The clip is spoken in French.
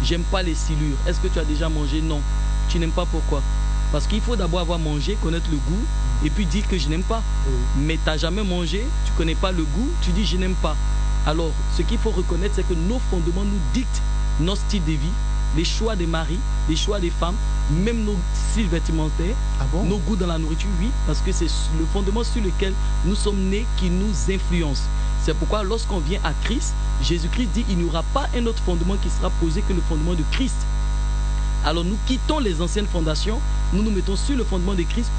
j'aime pas les silures. Est-ce que tu as déjà mangé? Non. Tu n'aimes pas pourquoi? Parce qu'il faut d'abord avoir mangé, connaître le goût, et puis dire que je n'aime pas. Mais tu n'as jamais mangé, tu ne connais pas le goût, tu dis je n'aime pas. Alors, ce qu'il faut reconnaître, c'est que nos fondements nous dictent notre style de vie, les choix des maris, les choix des femmes, même nos styles vestimentaires, nos goûts dans la nourriture, oui, parce que c'est le fondement sur lequel nous sommes nés qui nous influence. C'est pourquoi lorsqu'on vient à Christ, Jésus-Christ dit il n'y aura pas un autre fondement qui sera posé que le fondement de Christ. Alors nous quittons les anciennes fondations, nous nous mettons sur le fondement de Christ.